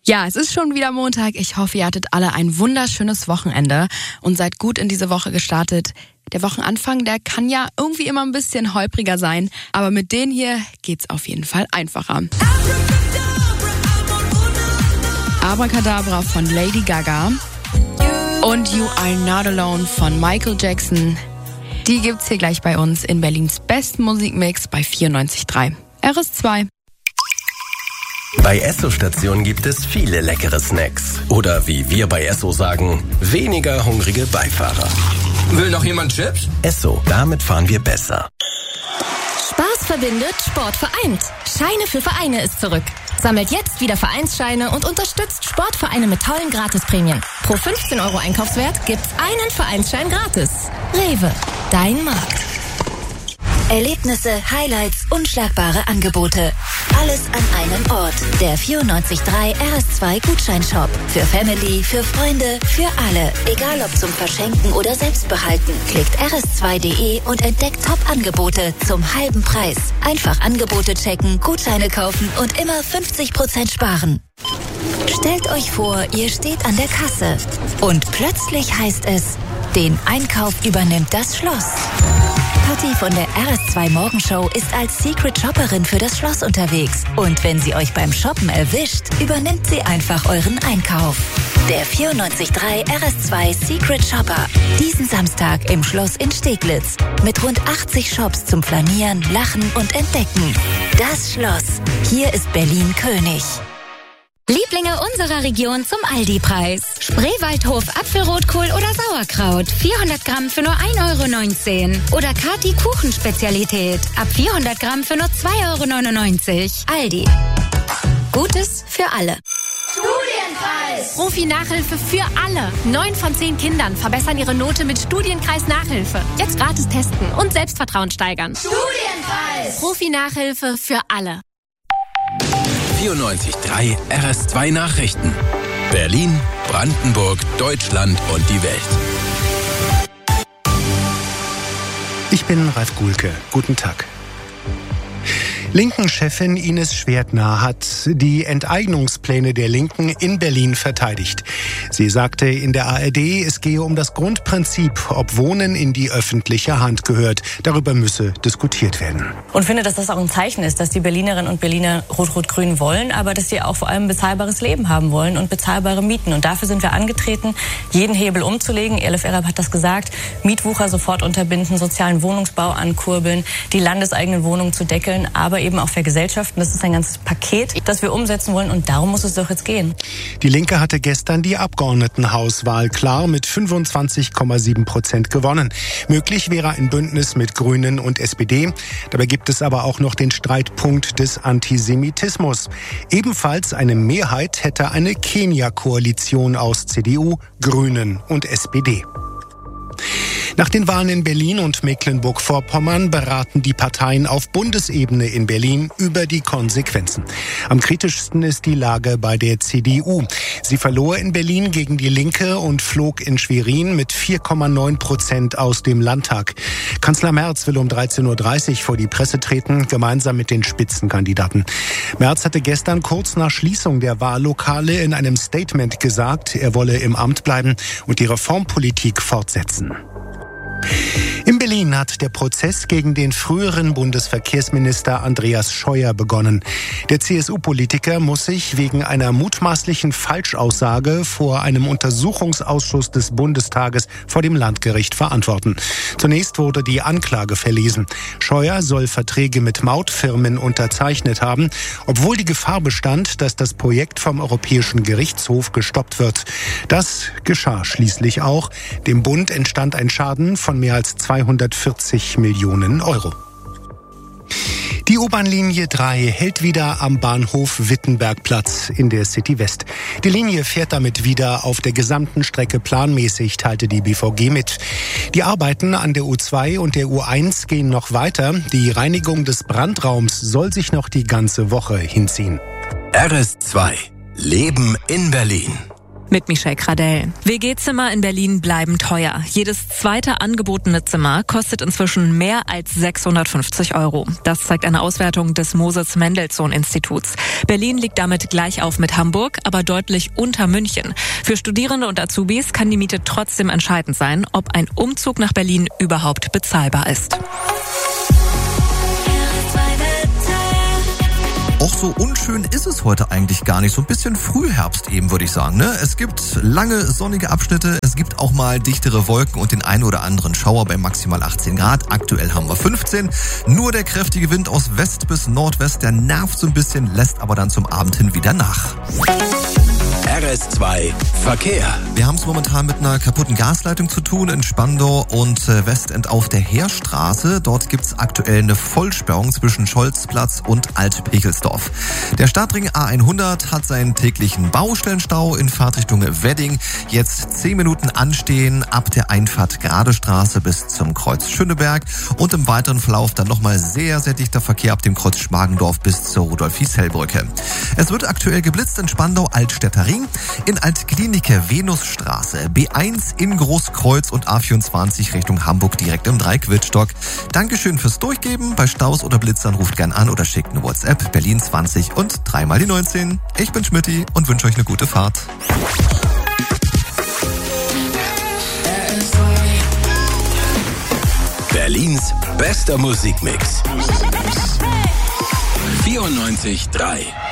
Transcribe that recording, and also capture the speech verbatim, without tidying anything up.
Ja, es ist schon wieder Montag. Ich hoffe, ihr hattet alle ein wunderschönes Wochenende und seid gut in diese Woche gestartet. Der Wochenanfang, der kann ja irgendwie immer ein bisschen holpriger sein, aber mit denen hier geht's auf jeden Fall einfacher. Abracadabra von Lady Gaga und You Are Not Alone von Michael Jackson. Die gibt's hier gleich bei uns in Berlins besten Musikmix bei vierundneunzig Komma drei. R S zwei. Bei Esso-Stationen gibt es viele leckere Snacks. Oder wie wir bei Esso sagen, weniger hungrige Beifahrer. Will noch jemand Chips? Esso, damit fahren wir besser. Spaß verbindet, Sport vereint. Scheine für Vereine ist zurück. Sammelt jetzt wieder Vereinsscheine und unterstützt Sportvereine mit tollen Gratisprämien. Pro fünfzehn Euro Einkaufswert gibt's einen Vereinsschein gratis. Rewe, dein Markt. Erlebnisse, Highlights, unschlagbare Angebote. Alles an einem Ort. Der vierundneunzig Komma drei R S zwei Gutscheinshop. Für Family, für Freunde, für alle. Egal ob zum Verschenken oder Selbstbehalten. Klickt r s zwei punkt d e und entdeckt Top-Angebote zum halben Preis. Einfach Angebote checken, Gutscheine kaufen und immer fünfzig Prozent sparen. Stellt euch vor, ihr steht an der Kasse. Und plötzlich heißt es, den Einkauf übernimmt das Schloss. Patti von der R S zwei Morgenshow ist als Secret Shopperin für das Schloss unterwegs. Und wenn sie euch beim Shoppen erwischt, übernimmt sie einfach euren Einkauf. Der vierundneunzig Komma drei R S zwei Secret Shopper. Diesen Samstag im Schloss in Steglitz. Mit rund achtzig Shops zum Flanieren, Lachen und Entdecken. Das Schloss. Hier ist Berlin König. Lieblinge unserer Region zum Aldi-Preis. Spreewaldhof Apfelrotkohl oder Sauerkraut. vierhundert Gramm für nur ein Euro neunzehn. Oder Kati Kuchenspezialität. Ab vierhundert Gramm für nur zwei Euro neunundneunzig. Aldi. Gutes für alle. Studienkreis. Profi-Nachhilfe für alle. Neun von zehn Kindern verbessern ihre Note mit Studienkreis-Nachhilfe. Jetzt gratis testen und Selbstvertrauen steigern. Studienkreis. Profi-Nachhilfe für alle. vierundneunzig Komma drei R S zwei Nachrichten. Berlin, Brandenburg, Deutschland und die Welt. Ich bin Ralf Gulke. Guten Tag. Linken-Chefin Ines Schwertner hat die Enteignungspläne der Linken in Berlin verteidigt. Sie sagte in der A R D, es gehe um das Grundprinzip, ob Wohnen in die öffentliche Hand gehört. Darüber müsse diskutiert werden. Und finde, dass das auch ein Zeichen ist, dass die Berlinerinnen und Berliner Rot-Rot-Grün wollen, aber dass sie auch vor allem ein bezahlbares Leben haben wollen und bezahlbare Mieten. Und dafür sind wir angetreten, jeden Hebel umzulegen. Elif Erab hat das gesagt. Mietwucher sofort unterbinden, sozialen Wohnungsbau ankurbeln, die landeseigenen Wohnungen zu deckeln, aber eben auch für Gesellschaften. Das ist ein ganzes Paket, das wir umsetzen wollen und darum muss es doch jetzt gehen. Die Linke hatte gestern die Abgeordnetenhauswahl klar mit fünfundzwanzig Komma sieben Prozent gewonnen. Möglich wäre ein Bündnis mit Grünen und S P D. Dabei gibt es aber auch noch den Streitpunkt des Antisemitismus. Ebenfalls eine Mehrheit hätte eine Kenia-Koalition aus C D U, Grünen und S P D. Nach den Wahlen in Berlin und Mecklenburg-Vorpommern beraten die Parteien auf Bundesebene in Berlin über die Konsequenzen. Am kritischsten ist die Lage bei der C D U. Sie verlor in Berlin gegen die Linke und flog in Schwerin mit vier Komma neun Prozent aus dem Landtag. Kanzler Merz will um dreizehn Uhr dreißig vor die Presse treten, gemeinsam mit den Spitzenkandidaten. Merz hatte gestern kurz nach Schließung der Wahllokale in einem Statement gesagt, er wolle im Amt bleiben und die Reformpolitik fortsetzen. In Berlin hat der Prozess gegen den früheren Bundesverkehrsminister Andreas Scheuer begonnen. Der C S U-Politiker muss sich wegen einer mutmaßlichen Falschaussage vor einem Untersuchungsausschuss des Bundestages vor dem Landgericht verantworten. Zunächst wurde die Anklage verlesen. Scheuer soll Verträge mit Mautfirmen unterzeichnet haben, obwohl die Gefahr bestand, dass das Projekt vom Europäischen Gerichtshof gestoppt wird. Das geschah schließlich auch. Dem Bund entstand ein Schaden von mehr als zweihundertvierzig Millionen Euro. Die U-Bahn-Linie drei hält wieder am Bahnhof Wittenbergplatz in der City West. Die Linie fährt damit wieder auf der gesamten Strecke planmäßig, teilte die B V G mit. Die Arbeiten an der U zwei und der U eins gehen noch weiter. Die Reinigung des Brandraums soll sich noch die ganze Woche hinziehen. R S zwei. Leben in Berlin. Mit Michelle Gradell. W G-Zimmer in Berlin bleiben teuer. Jedes zweite angebotene Zimmer kostet inzwischen mehr als sechshundertfünfzig Euro. Das zeigt eine Auswertung des Moses-Mendelssohn-Instituts. Berlin liegt damit gleich auf mit Hamburg, aber deutlich unter München. Für Studierende und Azubis kann die Miete trotzdem entscheidend sein, ob ein Umzug nach Berlin überhaupt bezahlbar ist. Auch so unschön ist es heute eigentlich gar nicht. So ein bisschen Frühherbst eben, würde ich sagen. Ne? Es gibt lange sonnige Abschnitte, es gibt auch mal dichtere Wolken und den einen oder anderen Schauer bei maximal achtzehn Grad. Aktuell haben wir fünfzehn. Nur der kräftige Wind aus West bis Nordwest, der nervt so ein bisschen, lässt aber dann zum Abend hin wieder nach. R S zwei Verkehr. Wir haben es momentan mit einer kaputten Gasleitung zu tun in Spandau und Westend auf der Heerstraße. Dort gibt es aktuell eine Vollsperrung zwischen Scholzplatz und Alt-Pechelsdorf. Der Stadtring A hundert hat seinen täglichen Baustellenstau in Fahrtrichtung Wedding. Jetzt zehn Minuten anstehen ab der Einfahrt Gradestraße bis zum Kreuz Schöneberg und im weiteren Verlauf dann nochmal sehr, sehr dichter Verkehr ab dem Kreuz Schmargendorf bis zur Rudolf-Hieß-Hellbrücke. Es wird aktuell geblitzt in Spandau Altstädter Ring, in Altklinike Venusstraße, B eins in Großkreuz und A vierundzwanzig Richtung Hamburg direkt im Dreiquidstock. Dankeschön fürs Durchgeben. Bei Staus oder Blitzern ruft gern an oder schickt eine WhatsApp Berlin zwanzig und dreimal die neunzehn. Ich bin Schmitty und wünsche euch eine gute Fahrt. Berlins bester Musikmix. vierundneunzig Komma drei